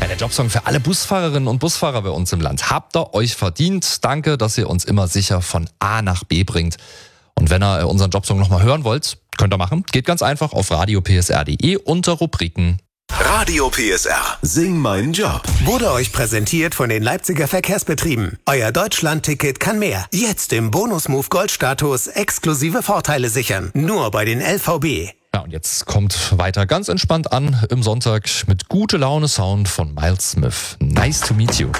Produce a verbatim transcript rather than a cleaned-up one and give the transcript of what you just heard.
Ja, der Jobsong für alle Busfahrerinnen und Busfahrer bei uns im Land. Habt ihr euch verdient. Danke, dass ihr uns immer sicher von A nach B bringt. Und wenn ihr unseren Jobsong nochmal hören wollt, könnt ihr machen. Geht ganz einfach auf radio p s r punkt d e unter Rubriken. Radio P S R. Sing meinen Job. Wurde euch präsentiert von den Leipziger Verkehrsbetrieben. Euer Deutschland-Ticket kann mehr. Jetzt im Bonus-Move Gold-Status exklusive Vorteile sichern. Nur bei den L V B. Ja, und jetzt kommt weiter ganz entspannt an im Sonntag mit Gute Laune Sound von Miles Smith. Nice to meet you.